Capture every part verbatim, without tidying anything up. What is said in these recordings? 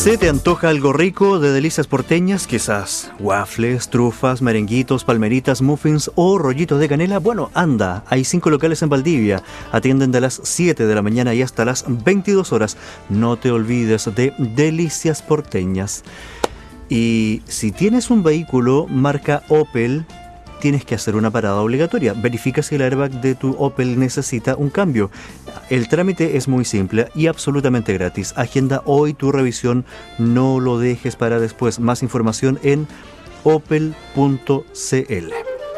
¿Se te antoja algo rico de delicias porteñas? Quizás waffles, trufas, merenguitos, palmeritas, muffins o rollitos de canela. Bueno, anda, hay cinco locales en Valdivia. Atienden de las siete de la mañana y hasta las veintidós horas. No te olvides de Delicias Porteñas. Y si tienes un vehículo marca Opel, tienes que hacer una parada obligatoria. Verifica si el airbag de tu Opel necesita un cambio. El trámite es muy simple y absolutamente gratis. Agenda hoy tu revisión, no lo dejes para después. Más información en opel punto c l.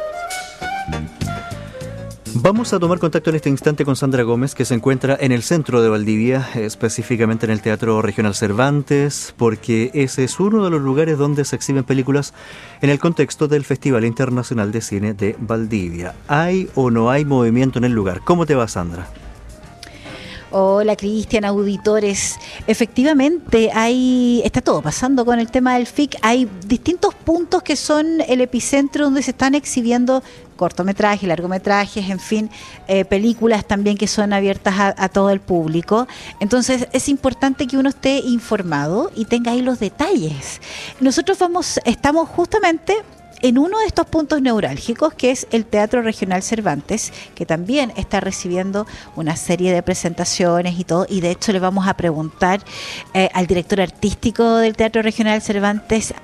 Vamos a tomar contacto en este instante con Sandra Gómez, que se encuentra en el centro de Valdivia, específicamente en el Teatro Regional Cervantes, porque ese es uno de los lugares donde se exhiben películas en el contexto del Festival Internacional de Cine de Valdivia. ¿Hay o no hay movimiento en el lugar? ¿Cómo te va, Sandra? Hola, Cristian, auditores. Efectivamente, hay está todo pasando con el tema del F I C. Hay distintos puntos que son el epicentro donde se están exhibiendo cortometrajes, largometrajes, en fin, eh, películas también que son abiertas a, a todo el público. Entonces es importante que uno esté informado y tenga ahí los detalles. Nosotros vamos, estamos justamente en uno de estos puntos neurálgicos, que es el Teatro Regional Cervantes, que también está recibiendo una serie de presentaciones y todo, y de hecho le vamos a preguntar eh, al director artístico del Teatro Regional Cervantes.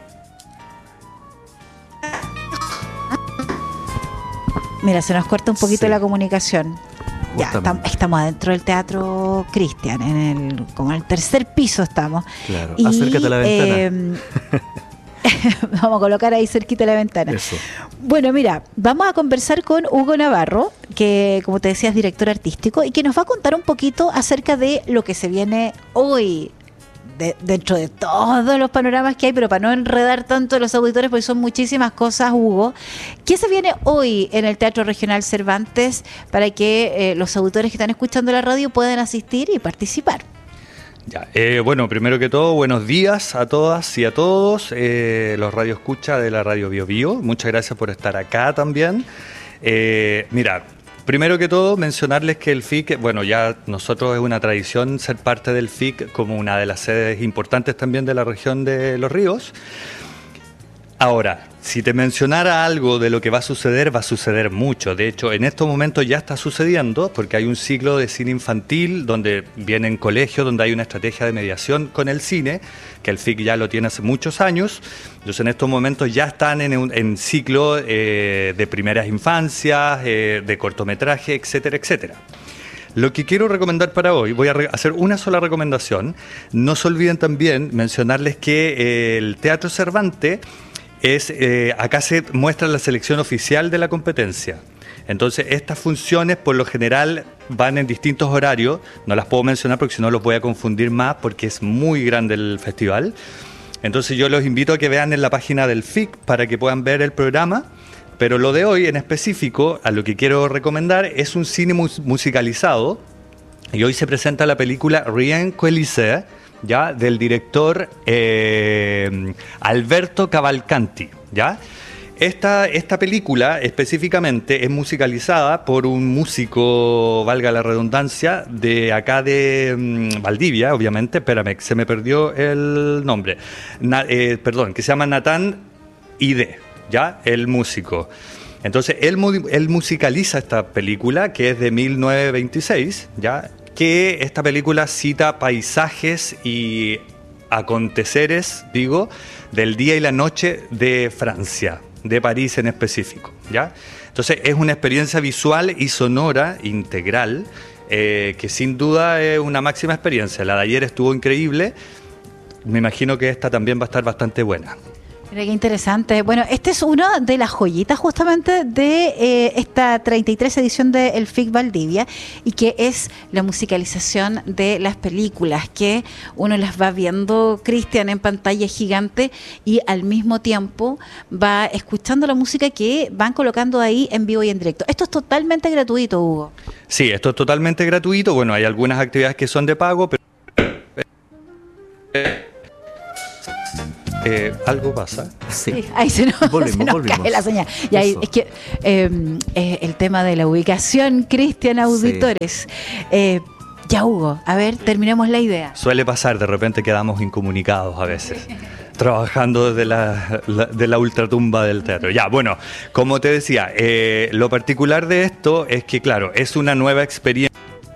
Mira, se nos corta un poquito sí. la comunicación. Ya, tam, estamos adentro del Teatro Cristian, en el, como en el tercer piso estamos. Claro, y, acércate a la ventana. Eh, vamos a colocar ahí cerquita de la ventana. Eso. Bueno, mira, vamos a conversar con Hugo Navarro, que como te decía es director artístico, y que nos va a contar un poquito acerca de lo que se viene hoy, de, dentro de todos los panoramas que hay, pero para no enredar tanto a los auditores, porque son muchísimas cosas, Hugo. ¿Qué se viene hoy en el Teatro Regional Cervantes para que eh, los auditores que están escuchando la radio puedan asistir y participar? Ya, eh, bueno, primero que todo, buenos días a todas y a todos, eh, los Radio Escucha de la Radio Bio Bio. Muchas gracias por estar acá también. Eh, mira, primero que todo, mencionarles que el F I C, bueno, ya nosotros es una tradición ser parte del F I C como una de las sedes importantes también de la región de Los Ríos. Ahora, si te mencionara algo de lo que va a suceder, va a suceder mucho. De hecho, en estos momentos ya está sucediendo, porque hay un ciclo de cine infantil donde vienen colegios, donde hay una estrategia de mediación con el cine, que el F I C ya lo tiene hace muchos años. Entonces, en estos momentos ya están en un en ciclo eh, de primeras infancias, eh, de cortometraje, etcétera, etcétera. Lo que quiero recomendar para hoy, voy a re- hacer una sola recomendación. No se olviden también mencionarles que eh, el Teatro Cervantes es, eh, acá se muestra la selección oficial de la competencia. Entonces, estas funciones por lo general van en distintos horarios. No las puedo mencionar porque si no los voy a confundir más, porque es muy grande el festival. Entonces, yo los invito a que vean en la página del F I C para que puedan ver el programa. Pero lo de hoy en específico, a lo que quiero recomendar, es un cine mus- musicalizado. Y hoy se presenta la película Rien qu'Élysée, ya, del director eh, Alberto Cavalcanti, ¿ya? Esta, esta película específicamente es musicalizada por un músico, valga la redundancia, de acá de um, Valdivia, obviamente. Espérame, se me perdió el nombre. Na, eh, perdón, que se llama Natán Ide, ¿ya? El músico. Entonces, él, él musicaliza esta película, que es de mil novecientos veintiséis, ¿ya? Que esta película cita paisajes y aconteceres, digo, del día y la noche de Francia, de París en específico, ¿ya? Entonces es una experiencia visual y sonora integral eh, que sin duda es una máxima experiencia. La de ayer estuvo increíble, me imagino que esta también va a estar bastante buena. Mira qué interesante. Bueno, esta es una de las joyitas justamente de eh, esta treinta y tres edición del F I C Valdivia, y que es la musicalización de las películas, que uno las va viendo, Cristian, en pantalla gigante, y al mismo tiempo va escuchando la música que van colocando ahí en vivo y en directo. Esto es totalmente gratuito, Hugo. Sí, esto es totalmente gratuito. Bueno, hay algunas actividades que son de pago, pero... Eh, ¿Algo pasa? Sí. sí, ahí se nos, volvimos, se nos volvimos. cae la señal. Y ahí, es que eh, eh, el tema de la ubicación, Cristian, auditores. Sí. Eh, Ya, Hugo, a ver, terminemos la idea. Suele pasar, de repente quedamos incomunicados a veces, trabajando desde la, la, de la ultratumba del teatro. Ya, bueno, como te decía, eh, lo particular de esto es que, claro, es una nueva experiencia.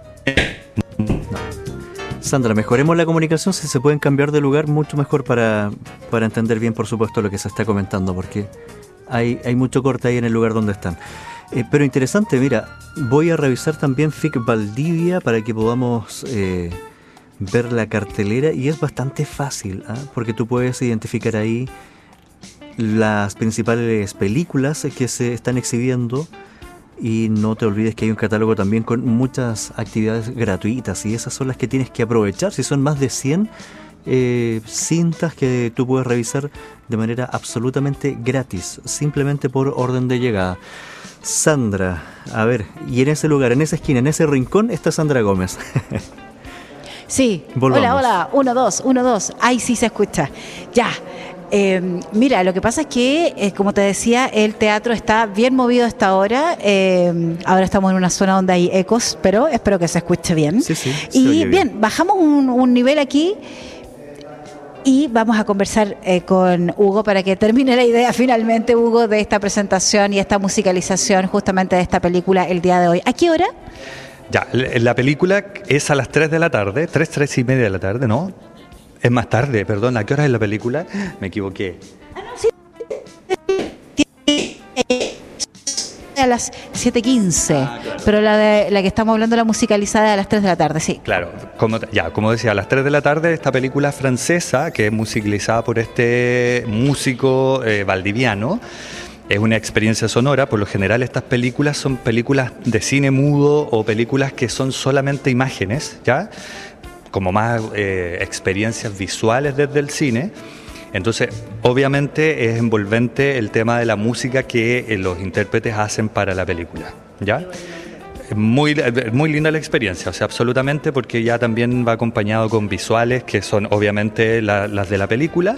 Sandra, mejoremos la comunicación. Si se pueden cambiar de lugar, mucho mejor para, para entender bien, por supuesto, lo que se está comentando, porque hay, hay mucho corte ahí en el lugar donde están. Eh, pero interesante, mira, voy a revisar también F I C Valdivia para que podamos eh, ver la cartelera, y es bastante fácil, ¿eh? Porque tú puedes identificar ahí las principales películas que se están exhibiendo, y no te olvides que hay un catálogo también con muchas actividades gratuitas, y esas son las que tienes que aprovechar. Si son más de cien eh, cintas que tú puedes revisar de manera absolutamente gratis, simplemente por orden de llegada. Sandra, a ver, y en ese lugar, en esa esquina, en ese rincón está Sandra Gómez. Sí, Volvamos. Hola, hola, uno, dos, uno, dos, ahí sí se escucha. Ya, eh, mira, lo que pasa es que, eh, como te decía, el teatro está bien movido hasta ahora. Eh, ahora estamos en una zona donde hay ecos, pero espero que se escuche bien. Sí, sí, se y oye bien, bien. bajamos un, un nivel aquí. Y vamos a conversar eh, con Hugo para que termine la idea finalmente, Hugo, de esta presentación y esta musicalización justamente de esta película el día de hoy. ¿A qué hora? Ya, la película es a las tres de la tarde, tres, tres y media de la tarde, ¿no? Es más tarde, perdón, ¿a qué hora es la película? Me equivoqué. A las siete quince, ah, claro. Pero la de la que estamos hablando, la musicalizada, a las tres de la tarde, sí. Claro, como, ya, como decía, a las tres de la tarde esta película francesa, que es musicalizada por este músico eh, valdiviano, es una experiencia sonora. Por lo general estas películas son películas de cine mudo o películas que son solamente imágenes, ¿ya? Como más eh, experiencias visuales desde el cine. Entonces, obviamente es envolvente el tema de la música que eh, los intérpretes hacen para la película, ¿ya? Muy, muy linda la experiencia, o sea, absolutamente, porque ya también va acompañado con visuales que son obviamente la, las de la película,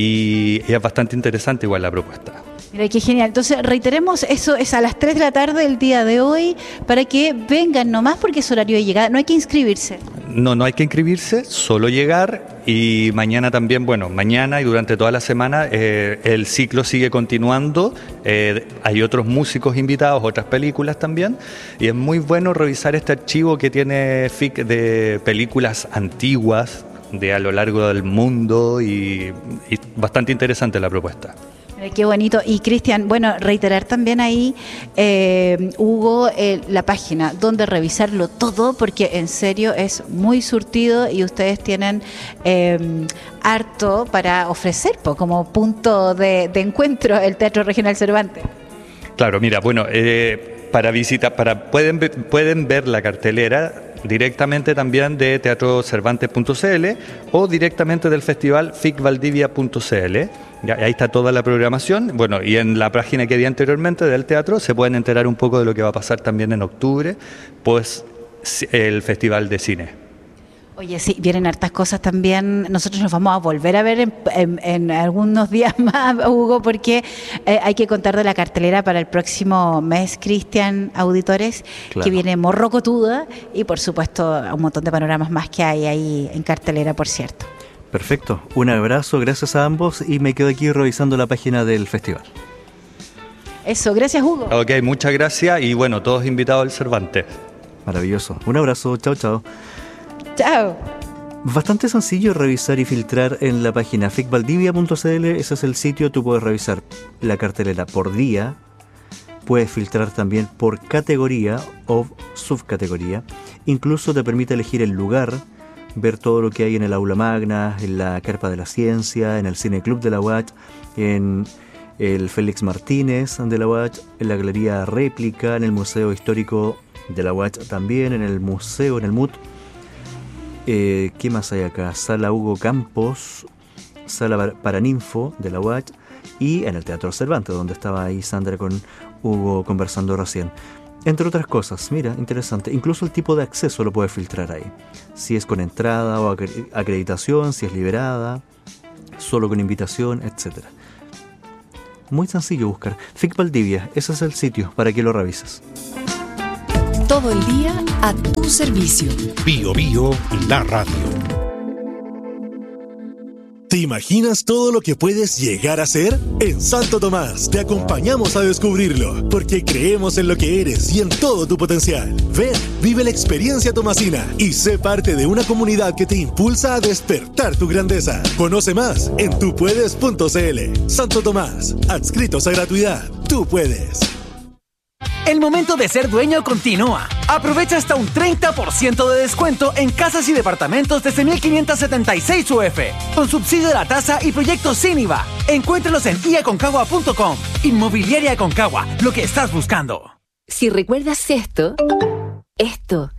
y, y es bastante interesante igual la propuesta. Mira, qué genial. Entonces, reiteremos, eso es a las tres de la tarde del día de hoy, para que vengan nomás, porque es horario de llegada, no hay que inscribirse. No, no hay que inscribirse, solo llegar. Y mañana también, bueno, mañana y durante toda la semana eh, el ciclo sigue continuando. Eh, hay otros músicos invitados, otras películas también. Y es muy bueno revisar este archivo que tiene F I C de películas antiguas de a lo largo del mundo, y, y bastante interesante la propuesta. Qué bonito. Y Cristian, bueno, reiterar también ahí, eh, Hugo, eh, la página donde revisarlo todo, porque en serio es muy surtido y ustedes tienen eh, harto para ofrecer, po, como punto de, de encuentro el Teatro Regional Cervantes. Claro, mira, bueno, eh, para visitar, para pueden pueden ver la cartelera directamente también de teatro cervantes punto c l o directamente del festival f i c valdivia punto c l. Ya, ahí está toda la programación. Bueno, y en la página que di anteriormente del teatro se pueden enterar un poco de lo que va a pasar también en octubre, pues el Festival de Cine. Oye, sí, vienen hartas cosas también. Nosotros nos vamos a volver a ver en, en, en algunos días más, Hugo, porque eh, hay que contar de la cartelera para el próximo mes, Cristian, auditores, claro, que viene Morrocotuda, y por supuesto un montón de panoramas más que hay ahí en cartelera, por cierto. Perfecto, un abrazo, gracias a ambos, y me quedo aquí revisando la página del festival. Eso, gracias, Hugo. Ok, muchas gracias, y bueno, todos invitados al Cervantes. Maravilloso, un abrazo, chao, chao. Chao. Bastante sencillo revisar y filtrar en la página f i c valdivia punto c l, ese es el sitio. Tú puedes revisar la cartelera por día, puedes filtrar también por categoría o subcategoría, incluso te permite elegir el lugar, ver todo lo que hay en el aula magna, en la carpa de la ciencia, en el cineclub de la U A Ch, en el Félix Martínez de la U A Ch, en la galería réplica, en el museo histórico de la U A Ch también, en el museo, en el M U T. Eh, ¿Qué más hay acá? Sala Hugo Campos, Sala Paraninfo de la U A Ch, y en el Teatro Cervantes, donde estaba ahí Sandra con Hugo conversando recién. Entre otras cosas, mira, interesante. Incluso el tipo de acceso lo puedes filtrar ahí. Si es con entrada o acreditación, si es liberada, solo con invitación, etcétera. Muy sencillo buscar. F I C Valdivia, ese es el sitio para que lo revises. Todo el día a tu servicio. Bio Bio, la radio. ¿Te imaginas todo lo que puedes llegar a ser? En Santo Tomás te acompañamos a descubrirlo, porque creemos en lo que eres y en todo tu potencial. Ven, vive la experiencia tomasina y sé parte de una comunidad que te impulsa a despertar tu grandeza. Conoce más en tu puedes punto c l. Santo Tomás, adscritos a gratuidad. Tú puedes. El momento de ser dueño continúa. Aprovecha hasta un treinta por ciento de descuento en casas y departamentos desde mil quinientos setenta y seis U F, con subsidio de la tasa y proyectos sin I V A. Encuéntralos en i aconcagua punto com. Inmobiliaria Aconcagua, lo que estás buscando. Si recuerdas esto, esto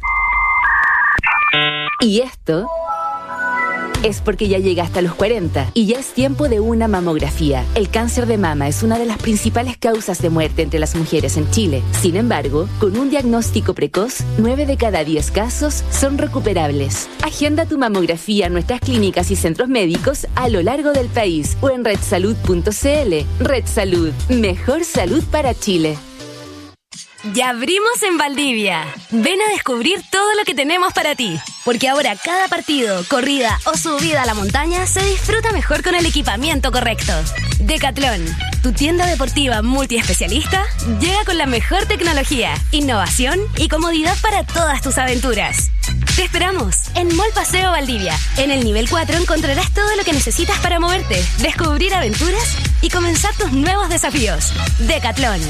y esto, es porque ya llegaste a los cuarenta y ya es tiempo de una mamografía. El cáncer de mama es una de las principales causas de muerte entre las mujeres en Chile. Sin embargo, con un diagnóstico precoz, nueve de cada diez casos son recuperables. Agenda tu mamografía en nuestras clínicas y centros médicos a lo largo del país o en red salud punto c l. Red Salud, mejor salud para Chile. Ya abrimos en Valdivia. Ven a descubrir todo lo que tenemos para ti. Porque ahora cada partido, corrida o subida a la montaña se disfruta mejor con el equipamiento correcto. Decathlon, tu tienda deportiva multiespecialista, llega con la mejor tecnología, innovación y comodidad para todas tus aventuras. Te esperamos en Mall Paseo Valdivia. En el nivel cuatro encontrarás todo lo que necesitas para moverte, descubrir aventuras y comenzar tus nuevos desafíos. Decathlon.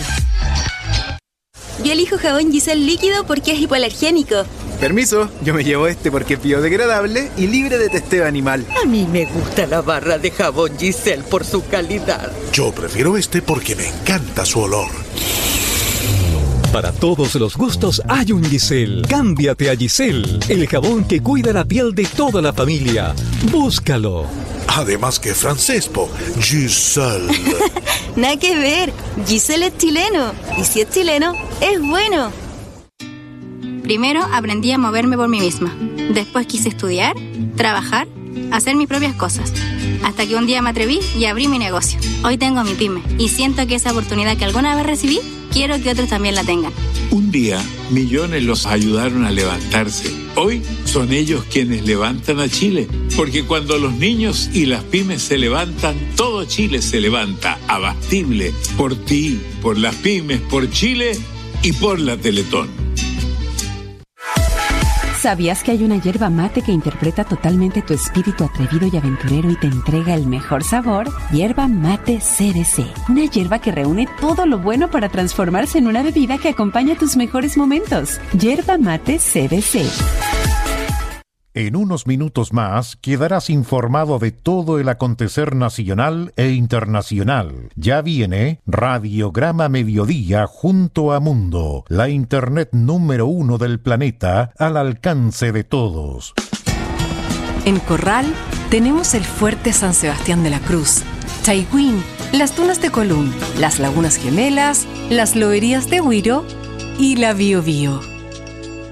Yo elijo jabón Giselle líquido porque es hipoalergénico. Permiso, yo me llevo este porque es biodegradable y libre de testeo animal. A mí me gusta la barra de jabón Giselle por su calidad. Yo prefiero este porque me encanta su olor. Para todos los gustos hay un Giselle. Cámbiate a Giselle, el jabón que cuida la piel de toda la familia. Búscalo. Además que francés, po. Giselle. Nada que ver. Giselle es chileno. Y si es chileno, es bueno. Primero aprendí a moverme por mí misma. Después quise estudiar, trabajar, hacer mis propias cosas. Hasta que un día me atreví y abrí mi negocio. Hoy tengo mi pyme y siento que esa oportunidad que alguna vez recibí, quiero que otros también la tengan. Un día, millones los ayudaron a levantarse. Hoy son ellos quienes levantan a Chile. Porque cuando los niños y las pymes se levantan, todo Chile se levanta. Abastible. Por ti, por las pymes, por Chile y por la Teletón. ¿Sabías que hay una yerba mate que interpreta totalmente tu espíritu atrevido y aventurero y te entrega el mejor sabor? Yerba Mate C B C. Una yerba que reúne todo lo bueno para transformarse en una bebida que acompaña tus mejores momentos. Yerba Mate C B C. En unos minutos más quedarás informado de todo el acontecer nacional e internacional. Ya viene Radiograma Mediodía junto a Mundo, la internet número uno del planeta al alcance de todos. En Corral tenemos el Fuerte San Sebastián de la Cruz, Chaigüín, las Dunas de Colún, las Lagunas Gemelas, las Loerías de Huiro y la Biobío.